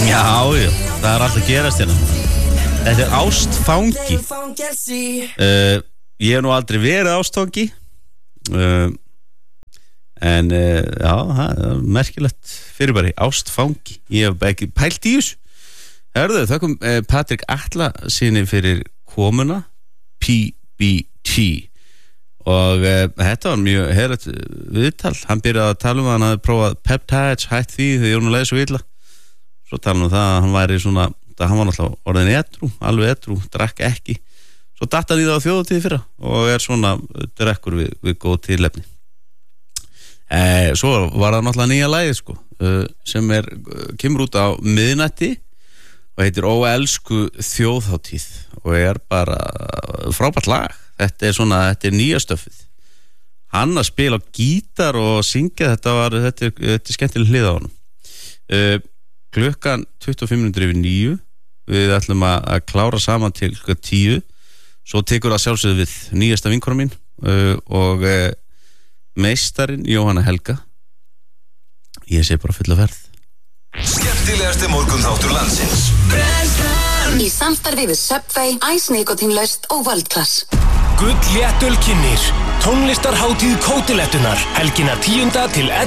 Já, það alltaf gerast hérna. Þetta ástfangi. Ég hef nú aldrei verið ástfangi. En já, það merkilegt fyrirbæri, ástfangi. Ég hef ekki pælt í þessu. Hörðu, það kom Patrik Atla sinni fyrir komuna, PBT. Og þetta var mjög herrið viðtal. Hann byrjaði að tala hann hafði prófað peptides, hætt því þegar Jónu leiði svo illa. Svo tala það að hann væri svona, hann var náttúrulega orðin edrú, alveg edrú, drakk ekki. Svo datt hann í það á þjóðatíð fyrra og svona drekkur við góð tilefni. Svo var það náttúrulega nýja lagið sko, sem kemur út á miðnætti og heitir Ó elsku þjóðhátíð og bara frábært lag. Þetta er nýja stöfið. Hann að spila á gítar og syngja, þetta er skemmtileg hlið á honum. Klukkan 25:09. Við ætlum að klára saman til 10. Svo tekur það sjálfsögðu við nýjasta vinkona mín og meistarinn Jóhanna Helga. Ég sé bara fulla ferð. Skemmtilegasti morgunþáttur landsins. Í samstarfi við Subway, Ice Nikotínlaust og World Class. Gull léttöl kynnir tónlistarhátíð Kótilettunar helgina 10. til 11.